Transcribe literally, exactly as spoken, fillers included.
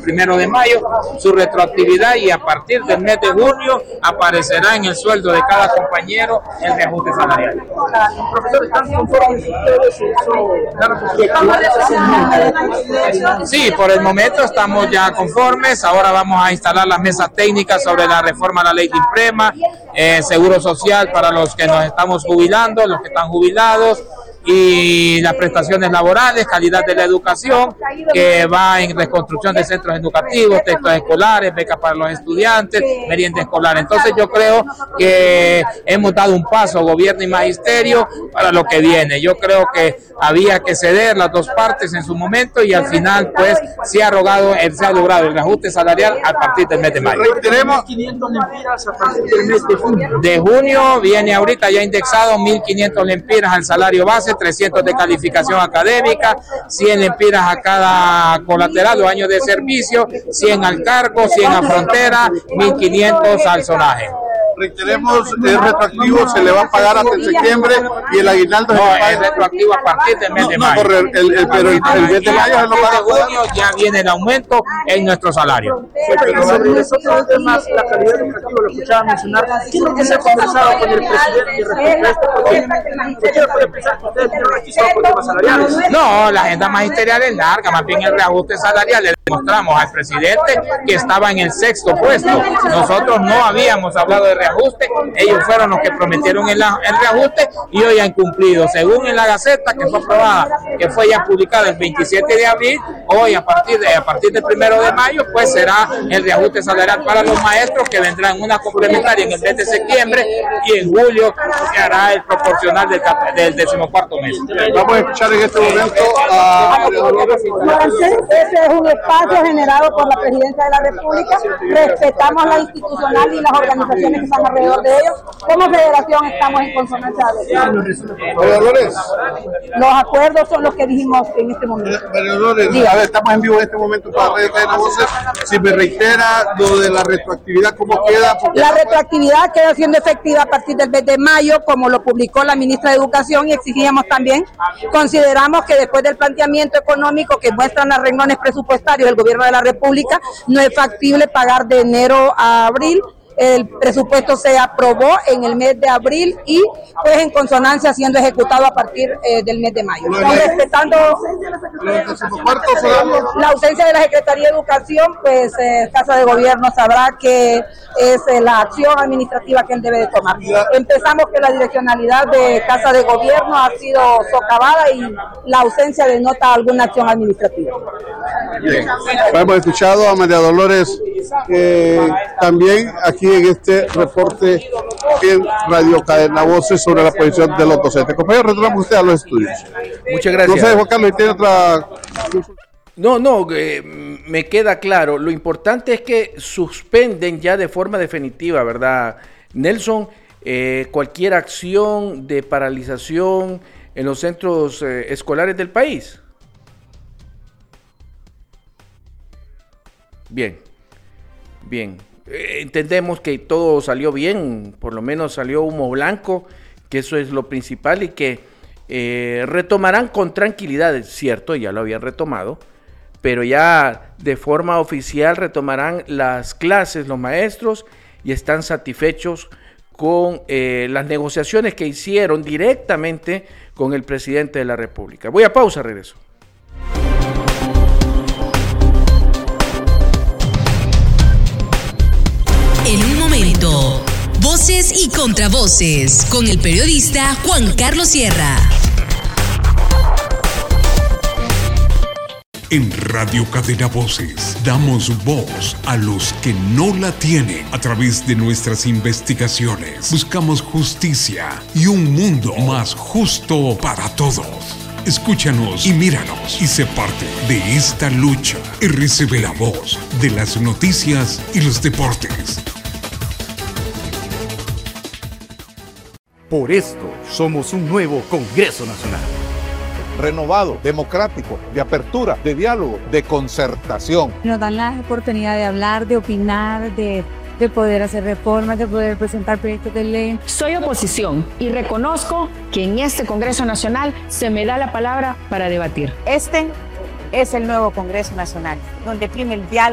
primero de mayo su retroactividad, y a partir del mes de junio aparecerá en el sueldo de cada compañero el reajuste salarial. Profesor, ¿están conformes ustedes? Sí, por el momento estamos ya conformes. Ahora vamos a instalar las mesas técnicas sobre la reforma a la ley de INPREMA, eh, seguro social para los que nos estamos jubilando, los que están jubilados, y las prestaciones laborales, calidad de la educación, que va en reconstrucción de centros educativos, textos escolares, becas para los estudiantes, merienda escolar. Entonces yo creo que hemos dado un paso, gobierno y magisterio, para lo que viene. Yo creo que había que ceder las dos partes en su momento, y al final pues se ha logrado, se ha logrado el reajuste salarial a partir del mes de mayo. Tenemos quinientos lempiras a partir del mes de junio. De junio viene ahorita ya indexado mil quinientos lempiras al salario base, trescientos de calificación académica, cien lempiras a cada colateral o año de servicio, cien al cargo, cien a frontera, mil quinientos al zonaje. Reiteremos, es retroactivo, se le va a pagar hasta en septiembre, y el aguinaldo no, es retroactivo a partir del mes de mayo. No, el, el, el, pero el, el mes de mayo se lo paga. De junio ya viene el aumento en nuestro salario. Pero sobre nosotros temas, la calidad educativa, lo escuchaba mencionar, ¿qué es lo que se ha conversado con el presidente respecto a esto? Porque cualquiera puede pensar que ustedes tienen requisitos por temas salariales. No, la agenda magisterial es larga, más bien el reajuste salarial. Le demostramos al presidente que estaba en el sexto puesto. Nosotros no habíamos hablado de reajuste, ellos fueron los que prometieron el, el reajuste, y hoy han cumplido. Según en la Gaceta, que fue aprobada, que fue ya publicada el veintisiete de abril, hoy a partir de a partir del primero de mayo, pues será el reajuste salarial para los maestros, que vendrán una complementaria en el mes de septiembre, y en julio se hará el proporcional del, del decimocuarto mes. Vamos a escuchar en este momento a... Ese es un espacio generado por la Presidencia de la República. Respetamos la institucional y las organizaciones que están alrededor de ellos. Como federación estamos en consonancia de los acuerdos, son los que dijimos en este momento. Vereadores, a ver, estamos en vivo en este momento para Radio Cadena Voces. Si me reitera lo de la retroactividad, ¿cómo queda? Porque la retroactividad queda siendo efectiva a partir del mes de mayo, como lo publicó la ministra de Educación, y exigíamos también, consideramos que después del planteamiento económico que muestran los renglones presupuestarios del gobierno de la República, no es factible pagar de enero a abril. El presupuesto se aprobó en el mes de abril, y pues en consonancia siendo ejecutado a partir eh, del mes de mayo. Estamos respetando la ausencia de la Secretaría de Educación, pues eh, Casa de Gobierno sabrá que es eh, la acción administrativa que él debe de tomar. Empezamos que la direccionalidad de Casa de Gobierno ha sido socavada, y la ausencia denota alguna acción administrativa. Bien. Hemos escuchado a María Dolores eh, también aquí en este reporte en Radio Cadena Voces sobre la posición de los docentes. Compañero, retornamos usted a los estudios. Muchas gracias. No sé, Juan Carlos, ¿tiene otra? No, no, eh, me queda claro. Lo importante es que suspenden ya de forma definitiva, ¿verdad, Nelson? Eh, cualquier acción de paralización en los centros eh, escolares del país. Bien, bien. Eh, entendemos que todo salió bien, por lo menos salió humo blanco, que eso es lo principal, y que eh, retomarán con tranquilidad, es cierto, ya lo habían retomado, pero ya de forma oficial retomarán las clases los maestros, y están satisfechos con eh, las negociaciones que hicieron directamente con el presidente de la República. Voy a pausa, regreso. En un momento, voces y contravoces con el periodista Juan Carlos Sierra. En Radio Cadena Voces damos voz a los que no la tienen. A través de nuestras investigaciones buscamos justicia y un mundo más justo para todos. Escúchanos y míranos y sé parte de esta lucha. R C B, la voz de las noticias y los deportes. Por esto somos un nuevo Congreso Nacional. Renovado, democrático, de apertura, de diálogo, de concertación. Nos dan la oportunidad de hablar, de opinar, de, de poder hacer reformas, de poder presentar proyectos de ley. Soy oposición y reconozco que en este Congreso Nacional se me da la palabra para debatir. Este es el nuevo Congreso Nacional, donde prime el diálogo.